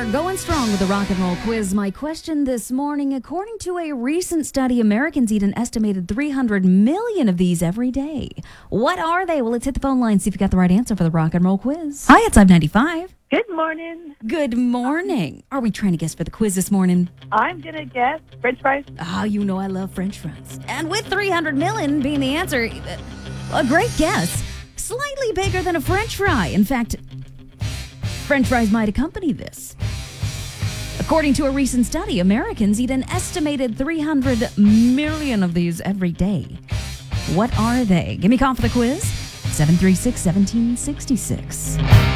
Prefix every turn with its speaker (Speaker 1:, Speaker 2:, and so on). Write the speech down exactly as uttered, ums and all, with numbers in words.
Speaker 1: We're going strong with the rock and roll quiz. My question this morning, according to a recent study, Americans eat an estimated three hundred million of these every day. What are they? Well, let's hit the phone line, see if you got the right answer for the rock and roll quiz. Hi, it's five ninety-five.
Speaker 2: Good morning.
Speaker 1: Good morning. Are we trying to guess for the quiz this morning?
Speaker 2: I'm going to guess French fries.
Speaker 1: Ah, you know I love French fries. And with three hundred million being the answer, a great guess. Slightly bigger than a French fry. In fact, French fries might accompany this. According to a recent study, Americans eat an estimated three hundred million of these every day. What are they? Give me a call for the quiz. seven three six, one seven six six.